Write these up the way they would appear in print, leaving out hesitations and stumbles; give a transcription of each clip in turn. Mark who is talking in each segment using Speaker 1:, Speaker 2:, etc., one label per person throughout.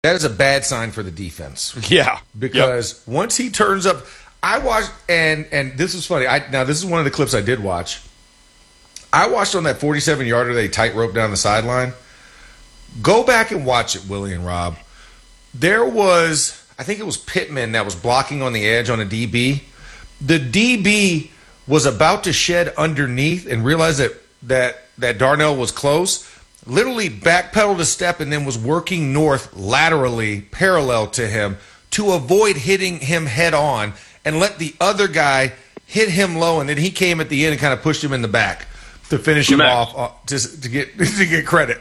Speaker 1: That is a bad sign for the defense.
Speaker 2: Yeah.
Speaker 1: Because once he turns up, I watched, and this is funny. Now, this is one of the clips I did watch. I watched on that 47-yarder they tightrope down the sideline. Go back and watch it, Willie and Rob. There was, I think it was Pittman that was blocking on the edge on a DB. The DB was about to shed underneath and realized that Darnell was close. Literally backpedaled a step and then was working north laterally parallel to him to avoid hitting him head on and let the other guy hit him low, and then he came at the end and kind of pushed him in the back to finish him off just to get credit.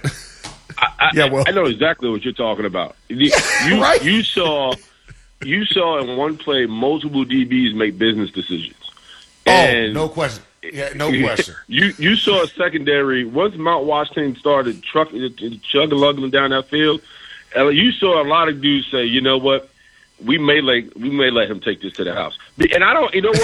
Speaker 3: I know exactly what you're talking about.
Speaker 1: Right?
Speaker 3: You saw in one play multiple DBs make business decisions. And
Speaker 1: no question. Yeah, no question.
Speaker 3: You saw a secondary once Mount Washington started chugging down that field. You saw a lot of dudes say, "You know what? We may let him take this to the house." And I don't, you know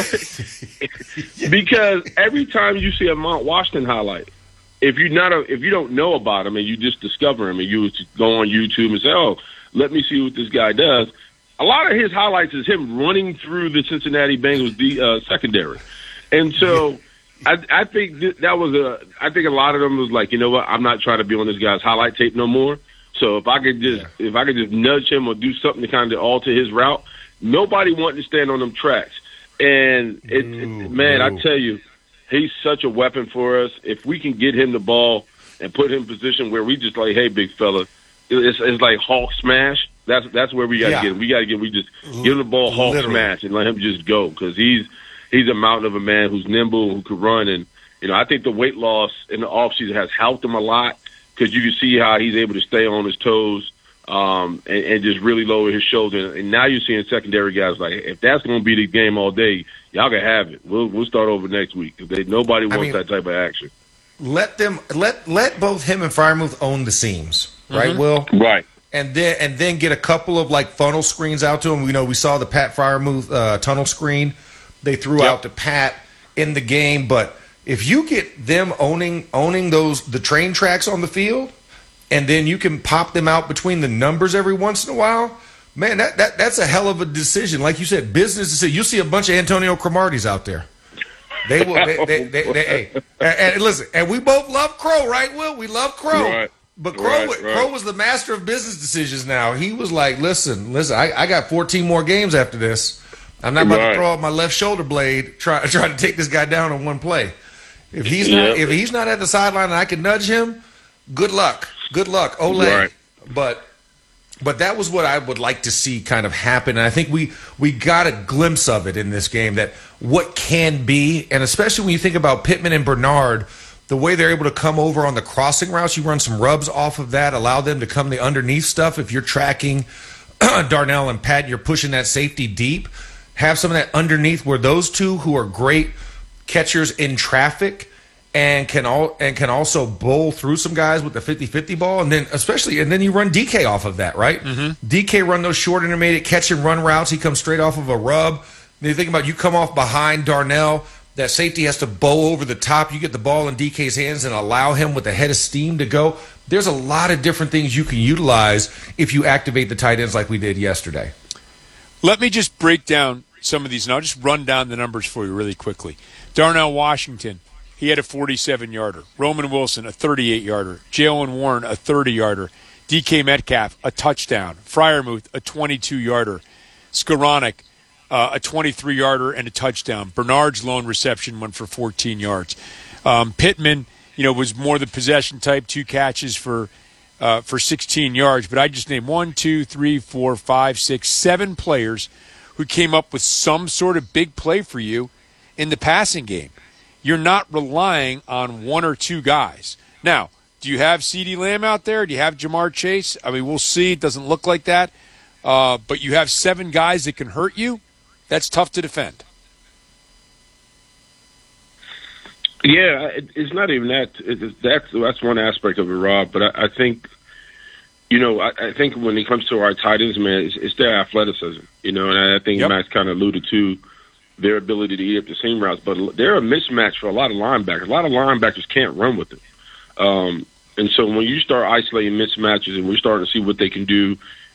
Speaker 3: what? Because every time you see a Mount Washington highlight, if you don't know about him and you just discover him and you go on YouTube and say, "Oh, let me see what this guy does," a lot of his highlights is him running through the Cincinnati Bengals secondary, and so. I think I think a lot of them was like, you know what, I'm not trying to be on this guy's highlight tape no more. So if I could just nudge him or do something to kind of alter his route, nobody wanted to stand on them tracks. And I tell you, he's such a weapon for us. If we can get him the ball and put him in a position where we just like, hey, big fella, it's like Hulk smash. That's where we got to get him. We just give him the ball, Hulk smash, and let him just go because he's a mountain of a man who's nimble, who can run. And, I think the weight loss in the offseason has helped him a lot because you can see how he's able to stay on his toes and just really lower his shoulder. And now you're seeing secondary guys like, if that's going to be the game all day, y'all can have it. We'll start over next week. Nobody wants that type of action.
Speaker 1: Let both him and Freiermuth own the seams, right, Will?
Speaker 3: Right.
Speaker 1: And then get a couple of like funnel screens out to him. We saw the Pat Freiermuth tunnel screen. They threw out to Pat in the game, but if you get them owning the train tracks on the field, and then you can pop them out between the numbers every once in a while, man, that's a hell of a decision. Like you said, business decision. You'll see a bunch of Antonio Cromarties out there. They will. Hey, and listen, and we both love Crow, right, Will? We love Crow.
Speaker 3: Right.
Speaker 1: But Crow was the master of business decisions now. He was like, listen, I got 14 more games after this. I'm not about to throw out my left shoulder blade try to take this guy down in one play. If he's not at the sideline and I can nudge him, good luck. Ole.
Speaker 3: Right.
Speaker 1: But that was what I would like to see kind of happen. And I think we got a glimpse of it in this game, that what can be, and especially when you think about Pittman and Bernard, the way they're able to come over on the crossing routes, you run some rubs off of that, allow them to come the underneath stuff. If you're tracking Darnell and Pat, you're pushing that safety deep. Have some of that underneath where those two who are great catchers in traffic and can also bowl through some guys with the 50-50 ball, and then you run DK off of that, right? Mm-hmm. DK run those short intermediate catch and run routes. He comes straight off of a rub. Then you think about, you come off behind Darnell, that safety has to bow over the top. You get the ball in DK's hands and allow him with a head of steam to go. There's a lot of different things you can utilize if you activate the tight ends like we did yesterday.
Speaker 2: Let me just break down some of these, and I'll just run down the numbers for you really quickly. Darnell Washington, he had a 47-yarder. Roman Wilson, a 38-yarder. Jalen Warren, a 30-yarder. DK Metcalf, a touchdown. Freiermuth, a 22-yarder. Skoranek, a 23-yarder and a touchdown. Bernard's lone reception went for 14 yards. Pittman, was more the possession type, 2 catches for 16 yards. But I just named 1, 2, 3, 4, 5, 6, 7 players who came up with some sort of big play for you in the passing game. You're not relying on 1 or 2 guys. Now, do you have CeeDee Lamb out there? Do you have Jamar Chase? I mean, we'll see. It doesn't look like that. But you have 7 guys that can hurt you. That's tough to defend.
Speaker 3: Yeah, it's not even that. That's one aspect of it, Rob. But I think, I think when it comes to our tight ends, man, it's their athleticism, and I think Max kind of alluded to their ability to eat up the seam routes. But they're a mismatch for a lot of linebackers. A lot of linebackers can't run with them. And so when you start isolating mismatches and we're starting to see what they can do